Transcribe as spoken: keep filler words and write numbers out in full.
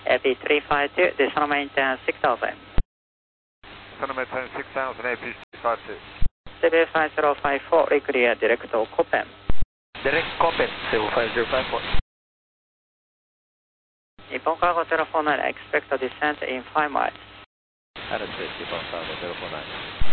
A P three five two, decimal maintain six thousand. Decimal maintain six thousand, A P three five two. C B five zero five four, reclear direct Copen. Direct Copen, zero five zero five four. Nippon Cargo zero four nine, expect a descent in five miles. Understood, Nippon Cargo zero four nine.